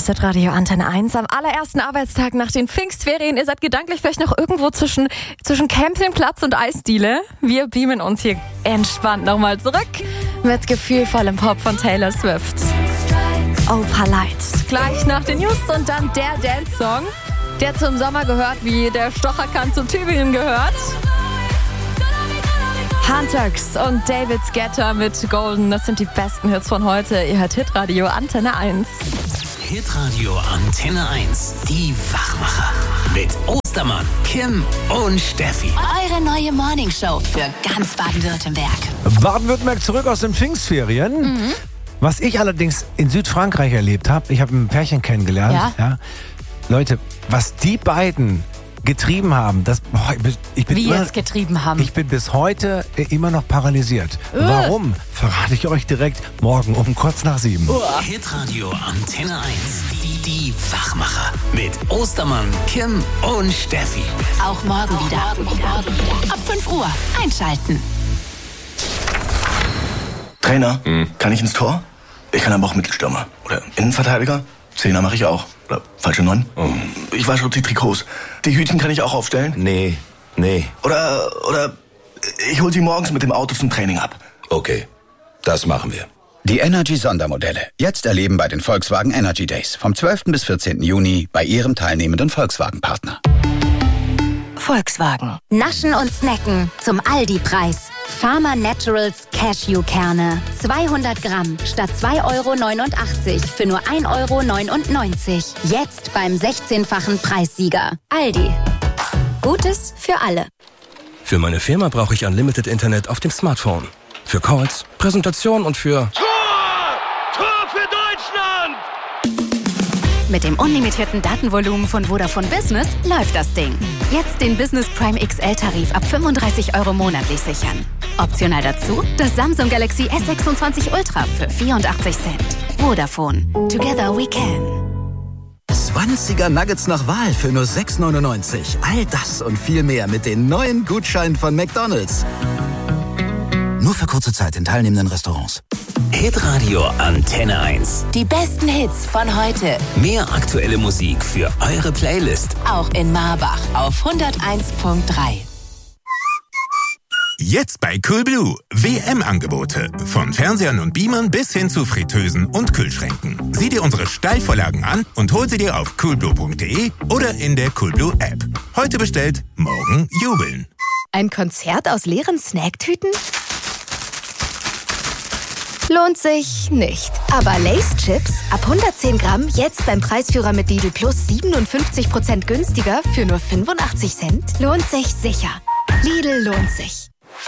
Hier ist das Radio Antenne 1 am allerersten Arbeitstag nach den Pfingstferien. Ihr seid gedanklich vielleicht noch irgendwo zwischen Campingplatz und Eisdiele. Wir beamen uns hier entspannt nochmal zurück mit gefühlvollem Pop von Taylor Swift. Opalite. Gleich nach den News und dann der Dance-Song, der zum Sommer gehört, wie der Stocherkant zu Tübingen gehört. Hunterx und David Guetta mit Golden, das sind die besten Hits von heute. Ihr hört Hitradio Antenne 1. Hitradio Antenne 1, die Wachmacher. Mit Ostermann, Kim und Steffi. Eure neue Morningshow für ganz Baden-Württemberg. Baden-Württemberg zurück aus den Pfingstferien. Was ich allerdings in Südfrankreich erlebt habe, ich habe ein Pärchen kennengelernt. Ja. Leute, was die beiden getrieben haben, ich bin bis heute immer noch paralysiert. Warum? Verrate ich euch direkt morgen um kurz nach 7. Hitradio Antenne 1, die Wachmacher. Mit Ostermann, Kim und Steffi. Auch morgen wieder. Ab 5 Uhr einschalten. Trainer, kann ich ins Tor? Ich kann aber auch Mittelstürmer. Oder Innenverteidiger? Zehner mache ich auch. Oder falsche 9. Ich wasche die Trikots. Die Hütchen kann ich auch aufstellen? Nee. Oder ich hol sie morgens mit dem Auto zum Training ab. Okay, das machen wir. Die Energy-Sondermodelle. Jetzt erleben bei den Volkswagen Energy Days. Vom 12. bis 14. Juni bei Ihrem teilnehmenden Volkswagen-Partner. Volkswagen. Naschen und Snacken zum Aldi-Preis. Farmer Naturals Cashewkerne. 200 Gramm statt 2,89 € für nur 1,99 €. Jetzt beim 16-fachen Preissieger. Aldi. Gutes für alle. Für meine Firma brauche ich Unlimited Internet auf dem Smartphone. Für Calls, Präsentation und für... Tor für Deutschland! Mit dem unlimitierten Datenvolumen von Vodafone Business läuft das Ding. Jetzt den Business Prime XL-Tarif ab 35 € monatlich sichern. Optional dazu das Samsung Galaxy S26 Ultra für 84 Cent. Vodafone. Together we can. 20er Nuggets nach Wahl für nur 6,99 €. All das und viel mehr mit den neuen Gutscheinen von McDonald's. Nur für kurze Zeit in teilnehmenden Restaurants. Hitradio Antenne 1. Die besten Hits von heute. Mehr aktuelle Musik für eure Playlist. Auch in Marbach auf 101.3. Jetzt bei Coolblue. WM-Angebote. Von Fernsehern und Beamern bis hin zu Fritteusen und Kühlschränken. Sieh dir unsere Steilvorlagen an und hol sie dir auf coolblue.de oder in der Coolblue App. Heute bestellt, morgen jubeln. Ein Konzert aus leeren Snacktüten? Lohnt sich nicht. Aber Lay's Chips ab 110 Gramm jetzt beim Preisführer mit Lidl Plus 57% günstiger für nur 85 Cent? Lohnt sich sicher. Lidl lohnt sich.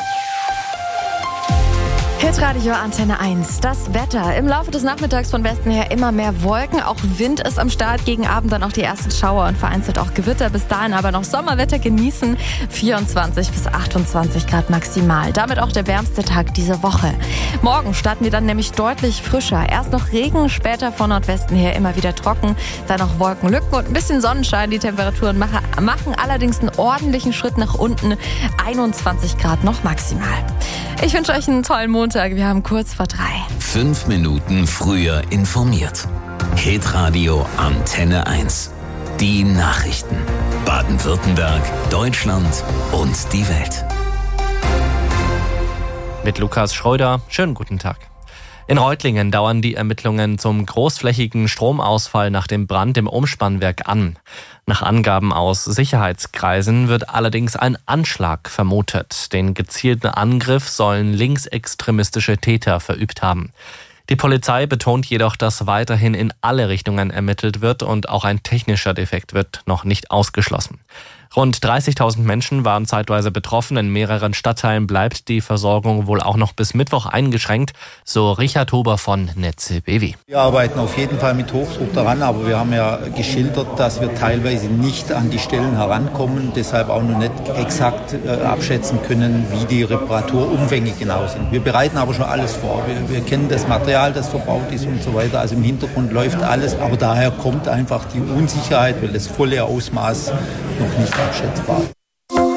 Hitradio Antenne 1. Das Wetter. Im Laufe des Nachmittags von Westen her immer mehr Wolken. Auch Wind ist am Start. Gegen Abend dann auch die ersten Schauer und vereinzelt auch Gewitter. Bis dahin aber noch Sommerwetter genießen. 24 bis 28 Grad maximal. Damit auch der wärmste Tag diese Woche. Morgen starten wir dann nämlich deutlich frischer. Erst noch Regen, später von Nordwesten her immer wieder trocken. Dann noch Wolkenlücken und ein bisschen Sonnenschein. Die Temperaturen machen allerdings einen ordentlichen Schritt nach unten. 21 Grad noch maximal. Ich wünsche euch einen tollen Montag. Wir haben kurz vor 3. 5 Minuten früher informiert. Hitradio Antenne 1. Die Nachrichten. Baden-Württemberg, Deutschland und die Welt. Mit Lukas Schröder. Schönen guten Tag. In Reutlingen dauern die Ermittlungen zum großflächigen Stromausfall nach dem Brand im Umspannwerk an. Nach Angaben aus Sicherheitskreisen wird allerdings ein Anschlag vermutet. Den gezielten Angriff sollen linksextremistische Täter verübt haben. Die Polizei betont jedoch, dass weiterhin in alle Richtungen ermittelt wird und auch ein technischer Defekt wird noch nicht ausgeschlossen. Rund 30.000 Menschen waren zeitweise betroffen. In mehreren Stadtteilen bleibt die Versorgung wohl auch noch bis Mittwoch eingeschränkt, so Richard Huber von Netze BW. Wir arbeiten auf jeden Fall mit Hochdruck daran, aber wir haben ja geschildert, dass wir teilweise nicht an die Stellen herankommen, deshalb auch noch nicht exakt abschätzen können, wie die Reparaturumfänge genau sind. Wir bereiten aber schon alles vor. Wir kennen das Material, das verbaut ist und so weiter. Also im Hintergrund läuft alles, aber daher kommt einfach die Unsicherheit, weil das volle Ausmaß noch nicht abschätzbar.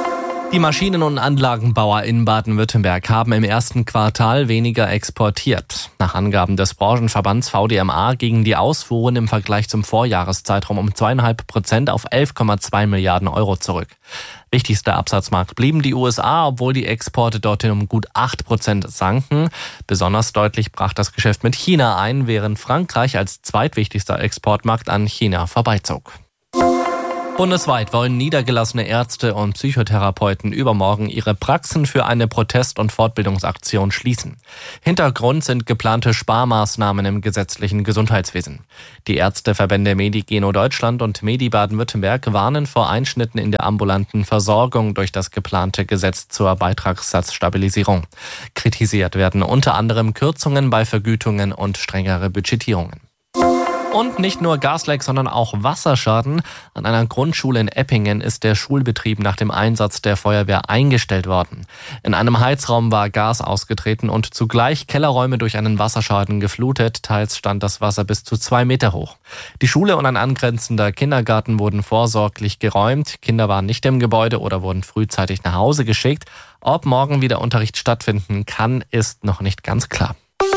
Die Maschinen- und Anlagenbauer in Baden-Württemberg haben im ersten Quartal weniger exportiert. Nach Angaben des Branchenverbands VDMA gingen die Ausfuhren im Vergleich zum Vorjahreszeitraum um 2,5% auf 11,2 Milliarden Euro zurück. Wichtigster Absatzmarkt blieben die USA, obwohl die Exporte dorthin um gut 8% sanken. Besonders deutlich brach das Geschäft mit China ein, während Frankreich als zweitwichtigster Exportmarkt an China vorbeizog. Bundesweit wollen niedergelassene Ärzte und Psychotherapeuten übermorgen ihre Praxen für eine Protest- und Fortbildungsaktion schließen. Hintergrund sind geplante Sparmaßnahmen im gesetzlichen Gesundheitswesen. Die Ärzteverbände Medigeno Deutschland und Medi Baden-Württemberg warnen vor Einschnitten in der ambulanten Versorgung durch das geplante Gesetz zur Beitragssatzstabilisierung. Kritisiert werden unter anderem Kürzungen bei Vergütungen und strengere Budgetierungen. Und nicht nur Gasleck, sondern auch Wasserschaden. An einer Grundschule in Eppingen ist der Schulbetrieb nach dem Einsatz der Feuerwehr eingestellt worden. In einem Heizraum war Gas ausgetreten und zugleich Kellerräume durch einen Wasserschaden geflutet. Teils stand das Wasser bis zu 2 Meter hoch. Die Schule und ein angrenzender Kindergarten wurden vorsorglich geräumt. Kinder waren nicht im Gebäude oder wurden frühzeitig nach Hause geschickt. Ob morgen wieder Unterricht stattfinden kann, ist noch nicht ganz klar.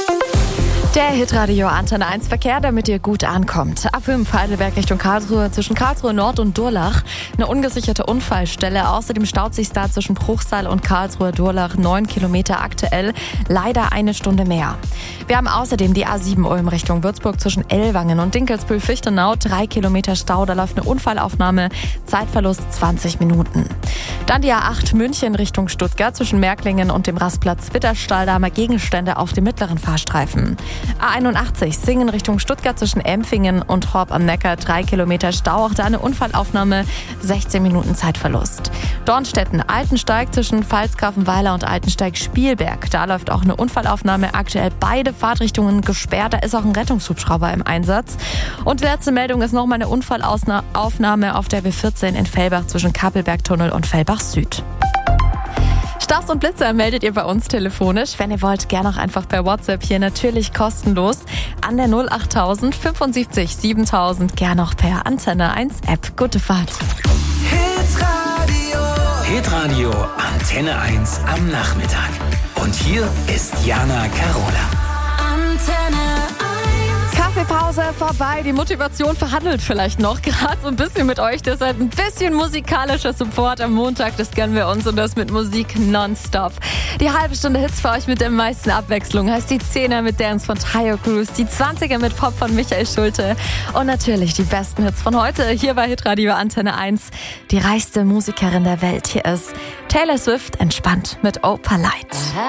Der Hitradio Antenne 1 Verkehr, damit ihr gut ankommt. A5 Heidelberg Richtung Karlsruhe, zwischen Karlsruhe Nord und Durlach. Eine ungesicherte Unfallstelle. Außerdem staut sich da zwischen Bruchsal und Karlsruhe Durlach 9 Kilometer aktuell. Leider 1 Stunde mehr. Wir haben außerdem die A7 Ulm Richtung Würzburg zwischen Ellwangen und Dinkelsbühl-Fichtenau. 3 Kilometer Stau, da läuft eine Unfallaufnahme. Zeitverlust 20 Minuten. Dann die A8 München Richtung Stuttgart zwischen Märklingen und dem Rastplatz Witterstall. Da haben wir Gegenstände auf dem mittleren Fahrstreifen. A81 Singen Richtung Stuttgart zwischen Empfingen und Horb am Neckar, 3 Kilometer Stau, auch da eine Unfallaufnahme, 16 Minuten Zeitverlust. Dornstetten Altensteig zwischen Pfalzgrafenweiler und Altensteig-Spielberg, da läuft auch eine Unfallaufnahme, aktuell beide Fahrtrichtungen gesperrt, da ist auch ein Rettungshubschrauber im Einsatz. Und die letzte Meldung ist nochmal eine Unfallaufnahme auf der B14 in Fellbach zwischen Kappelbergtunnel und Fellbach Süd. Stars und Blitzer meldet ihr bei uns telefonisch. Wenn ihr wollt, gerne auch einfach per WhatsApp hier, natürlich kostenlos an der 08000 75 7000, gerne auch per Antenne 1 App. Gute Fahrt. Hitradio Antenne 1 am Nachmittag. Und hier ist Jana Carola. Antenne 1. Kaffeepause vorbei, die Motivation verhandelt vielleicht noch gerade so ein bisschen mit euch. Deshalb ein bisschen musikalischer Support am Montag, das gönnen wir uns und das mit Musik nonstop. Die halbe Stunde Hits für euch mit der meisten Abwechslung heißt die 10er mit Dance von Tayo Cruz, die 20er mit Pop von Michael Schulte und natürlich die besten Hits von heute hier bei Hitradio Antenne 1. Die reichste Musikerin der Welt, hier ist Taylor Swift, entspannt mit Opalite.